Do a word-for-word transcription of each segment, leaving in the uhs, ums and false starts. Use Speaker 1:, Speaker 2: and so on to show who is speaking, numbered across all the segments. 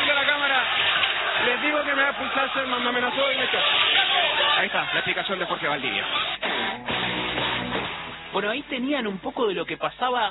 Speaker 1: de la cámara. Les digo que me va a expulsar Selman, me amenazó y me echó. Ahí está, la explicación de Jorge Valdivia.
Speaker 2: Bueno, ahí tenían un poco de lo que pasaba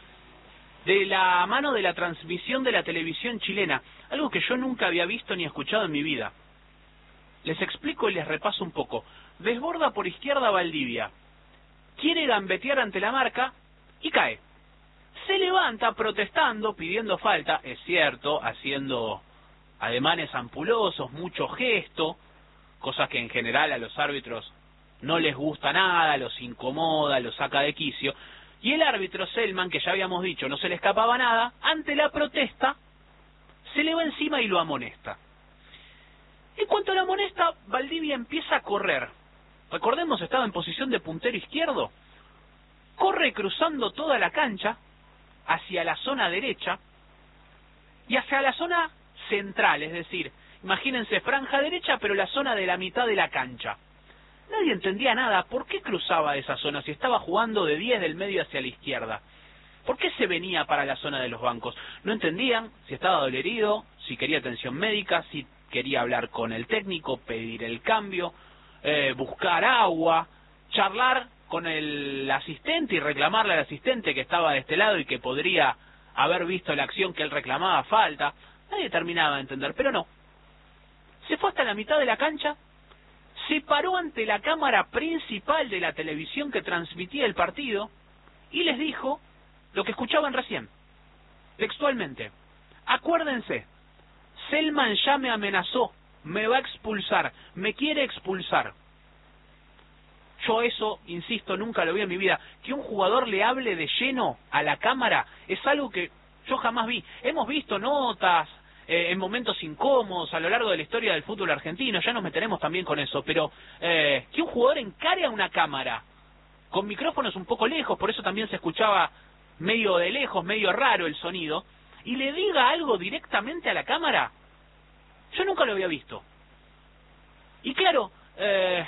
Speaker 2: de la mano de la transmisión de la televisión chilena, algo que yo nunca había visto ni escuchado en mi vida. Les explico y les repaso un poco. Desborda por izquierda Valdivia, quiere gambetear ante la marca y cae. Se levanta protestando, pidiendo falta, es cierto, haciendo ademanes ampulosos, mucho gesto, cosas que en general a los árbitros no les gusta nada, los incomoda, los saca de quicio. Y el árbitro Selman, que ya habíamos dicho, no se le escapaba nada, ante la protesta, se le va encima y lo amonesta. En cuanto a la amonesta, Valdivia empieza a correr. Recordemos, estaba en posición de puntero izquierdo. Corre cruzando toda la cancha, hacia la zona derecha, y hacia la zona central, es decir, imagínense franja derecha, pero la zona de la mitad de la cancha. Nadie entendía nada. ¿Por qué cruzaba esa zona si estaba jugando de diez del medio hacia la izquierda? ¿Por qué se venía para la zona de los bancos? No entendían si estaba dolorido, si quería atención médica, si quería hablar con el técnico, pedir el cambio, eh, buscar agua, charlar con el asistente y reclamarle al asistente que estaba de este lado y que podría haber visto la acción que él reclamaba falta. Nadie terminaba de entender, pero no. Se fue hasta la mitad de la cancha, se paró ante la cámara principal de la televisión que transmitía el partido y les dijo lo que escuchaban recién, textualmente: acuérdense, Selman ya me amenazó, me va a expulsar, me quiere expulsar. Yo eso, insisto, nunca lo vi en mi vida. Que un jugador le hable de lleno a la cámara es algo que yo jamás vi. Hemos visto notas eh, en momentos incómodos a lo largo de la historia del fútbol argentino, ya nos meteremos también con eso, pero eh, que un jugador encare a una cámara con micrófonos un poco lejos, por eso también se escuchaba medio de lejos, medio raro el sonido, y le diga algo directamente a la cámara, yo nunca lo había visto. Y claro, eh,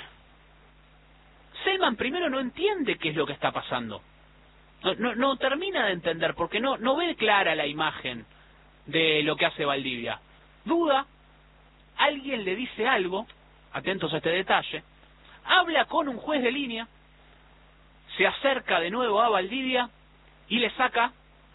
Speaker 2: Selman primero no entiende qué es lo que está pasando. No, no, no termina de entender, porque no, no ve clara la imagen de lo que hace Valdivia. Duda, alguien le dice algo, atentos a este detalle, habla con un juez de línea, se acerca de nuevo a Valdivia y le saca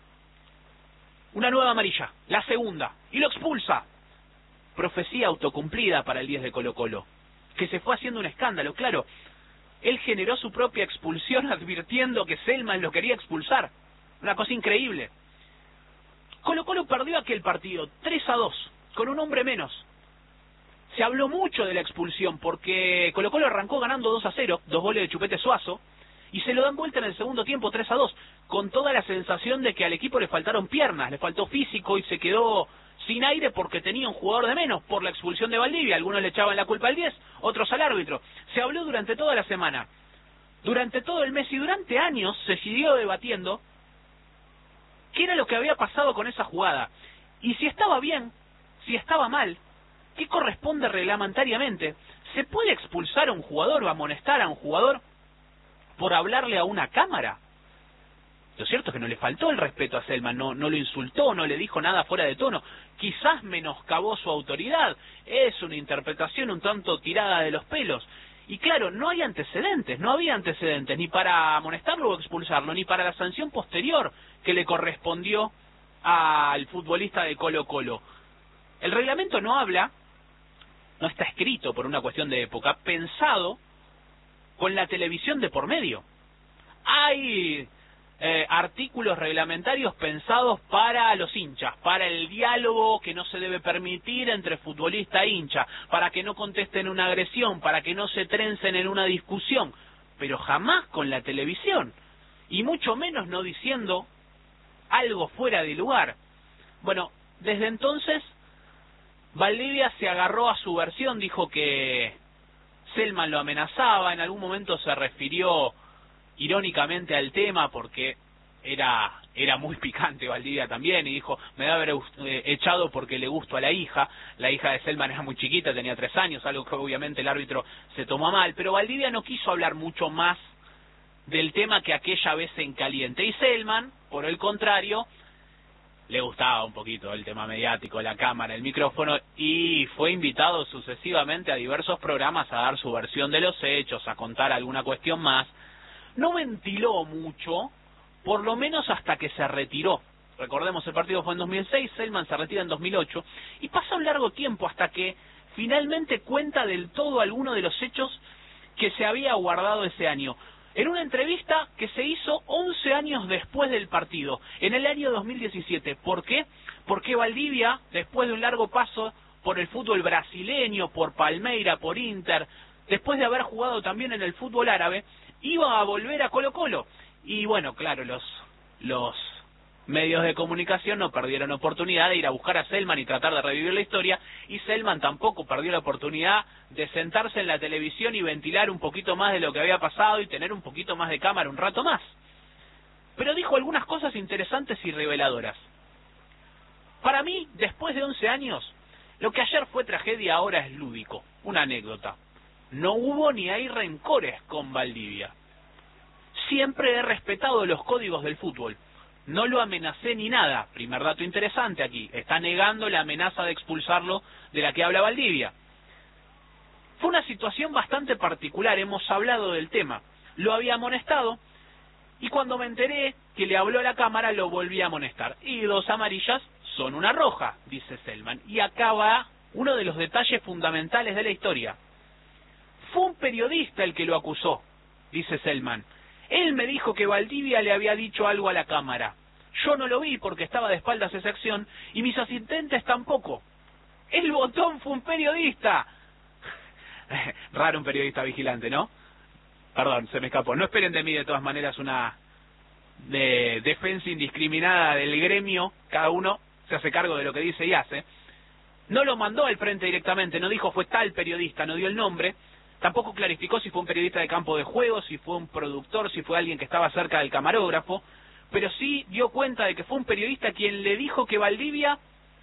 Speaker 2: una nueva amarilla, la segunda, y lo expulsa. Profecía autocumplida para el diez de Colo-Colo, que se fue haciendo un escándalo, claro. Él generó su propia expulsión advirtiendo que Selman lo quería expulsar. Una cosa increíble. Colo-Colo perdió aquel partido tres a dos, con un hombre menos. Se habló mucho de la expulsión porque Colo-Colo arrancó ganando dos a cero, dos goles de Chupete Suazo, y se lo dan vuelta en el segundo tiempo tres a dos, con toda la sensación de que al equipo le faltaron piernas, le faltó físico y se quedó sin aire porque tenía un jugador de menos por la expulsión de Valdivia. Algunos le echaban la culpa al diez, otros al árbitro. Se habló durante toda la semana, durante todo el mes y durante años se siguió debatiendo qué era lo que había pasado con esa jugada. Y si estaba bien, si estaba mal, ¿qué corresponde reglamentariamente? ¿Se puede expulsar a un jugador o amonestar a un jugador por hablarle a una cámara? Lo cierto es que no le faltó el respeto a Selman, no, no lo insultó, no le dijo nada fuera de tono, quizás menoscabó su autoridad, es una interpretación un tanto tirada de los pelos. Y claro, no hay antecedentes, no había antecedentes, ni para amonestarlo o expulsarlo, ni para la sanción posterior que le correspondió al futbolista de Colo-Colo. El reglamento no habla, no está escrito por una cuestión de época, pensado con la televisión de por medio. Hay eh, artículos reglamentarios pensados para los hinchas, para el diálogo que no se debe permitir entre futbolista e hincha, para que no contesten una agresión, para que no se trencen en una discusión, pero jamás con la televisión, y mucho menos no diciendo algo fuera de lugar. Bueno, desde entonces Valdivia se agarró a su versión, dijo que Selman lo amenazaba, en algún momento se refirió irónicamente al tema porque era era muy picante Valdivia también, y dijo, me debe haber eh, echado porque le gustó a la hija. La hija de Selman era muy chiquita, tenía tres años, algo que obviamente el árbitro se tomó a mal, pero Valdivia no quiso hablar mucho más del tema que aquella vez en caliente, y Selman, por el contrario, le gustaba un poquito el tema mediático, la cámara, el micrófono, y fue invitado sucesivamente a diversos programas a dar su versión de los hechos, a contar alguna cuestión más. No ventiló mucho, por lo menos hasta que se retiró. Recordemos, el partido fue en dos mil seis, Selman se retira en dos mil ocho, y pasa un largo tiempo hasta que finalmente cuenta del todo alguno de los hechos que se había guardado ese año. En una entrevista que se hizo once años después del partido, en el año dos mil diecisiete. ¿Por qué? Porque Valdivia, después de un largo paso por el fútbol brasileño, por Palmeira, por Inter, después de haber jugado también en el fútbol árabe, iba a volver a Colo-Colo. Y bueno, claro, los, los medios de comunicación no perdieron oportunidad de ir a buscar a Selman y tratar de revivir la historia, y Selman tampoco perdió la oportunidad de sentarse en la televisión y ventilar un poquito más de lo que había pasado y tener un poquito más de cámara un rato más. Pero dijo algunas cosas interesantes y reveladoras. Para mí, después de once años, lo que ayer fue tragedia ahora es lúdico, una anécdota. No hubo ni hay rencores con Valdivia. Siempre he respetado los códigos del fútbol. No lo amenacé ni nada. Primer dato interesante aquí. Está negando la amenaza de expulsarlo de la que habla Valdivia. Fue una situación bastante particular. Hemos hablado del tema. Lo había amonestado y cuando me enteré que le habló a la cámara lo volví a amonestar. Y dos amarillas son una roja, dice Selman. Y acá va uno de los detalles fundamentales de la historia. Fue un periodista el que lo acusó, dice Selman. Él me dijo que Valdivia le había dicho algo a la cámara. Yo no lo vi porque estaba de espaldas a esa acción y mis asistentes tampoco. El botón fue un periodista. Raro un periodista vigilante, ¿no? Perdón, se me escapó. No esperen de mí de todas maneras una de defensa indiscriminada del gremio. Cada uno se hace cargo de lo que dice y hace. No lo mandó al frente directamente, no dijo fue tal periodista, no dio el nombre. Tampoco clarificó si fue un periodista de campo de juego, si fue un productor, si fue alguien que estaba cerca del camarógrafo, pero sí dio cuenta de que fue un periodista quien le dijo que Valdivia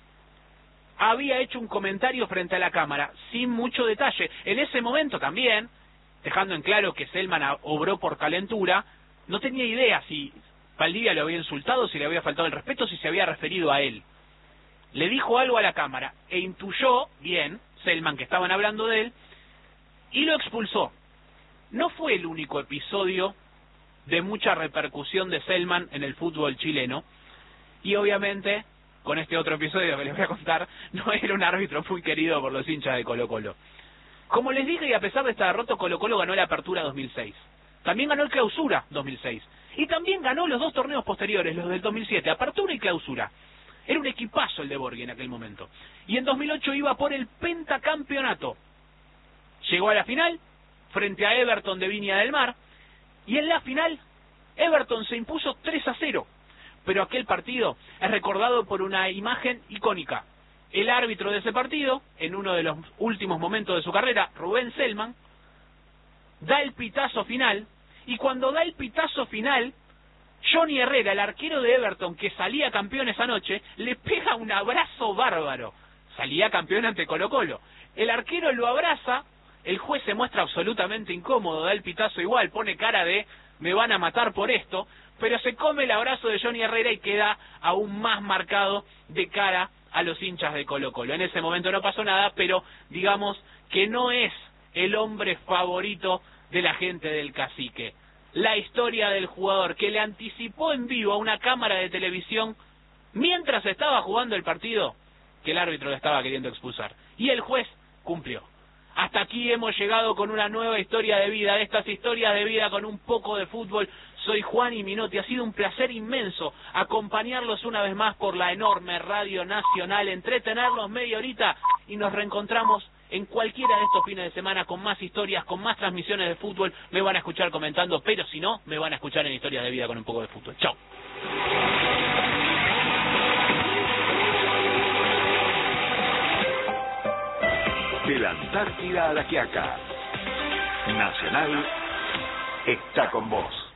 Speaker 2: había hecho un comentario frente a la cámara, sin mucho detalle. En ese momento también, dejando en claro que Selman obró por calentura, no tenía idea si Valdivia lo había insultado, si le había faltado el respeto, si se había referido a él. Le dijo algo a la cámara e intuyó, bien, Selman, que estaban hablando de él, y lo expulsó. No fue el único episodio de mucha repercusión de Selman en el fútbol chileno, y obviamente, con este otro episodio que les voy a contar, no era un árbitro muy querido por los hinchas de Colo-Colo. Como les dije, y a pesar de estar roto, Colo-Colo ganó la Apertura dos mil seis. También ganó el Clausura dos mil seis. Y también ganó los dos torneos posteriores, los del dos mil siete, Apertura y Clausura. Era un equipazo el de Borghi en aquel momento. Y en dos mil ocho iba por el pentacampeonato. Llegó a la final, frente a Everton de Viña del Mar, y en la final, Everton se impuso tres a cero. Pero aquel partido es recordado por una imagen icónica. El árbitro de ese partido, en uno de los últimos momentos de su carrera, Rubén Selman, da el pitazo final, y cuando da el pitazo final, Johnny Herrera, el arquero de Everton, que salía campeón esa noche, le pega un abrazo bárbaro. Salía campeón ante Colo-Colo. El arquero lo abraza, el juez se muestra absolutamente incómodo, da el pitazo igual, pone cara de me van a matar por esto, pero se come el abrazo de Johnny Herrera y queda aún más marcado de cara a los hinchas de Colo-Colo. En ese momento no pasó nada, pero digamos que no es el hombre favorito de la gente del Cacique. La historia del jugador que le anticipó en vivo a una cámara de televisión mientras estaba jugando el partido que el árbitro le estaba queriendo expulsar. Y el juez cumplió. Hasta aquí hemos llegado con una nueva historia de vida, de estas historias de vida con un poco de fútbol. Soy Juan y Minotti, ha sido un placer inmenso acompañarlos una vez más por la enorme Radio Nacional, entretenerlos media horita y nos reencontramos en cualquiera de estos fines de semana con más historias, con más transmisiones de fútbol. Me van a escuchar comentando, pero si no, me van a escuchar en historias de vida con un poco de fútbol. Chao.
Speaker 3: De la Antártida a la Quiaca, Nacional está con vos.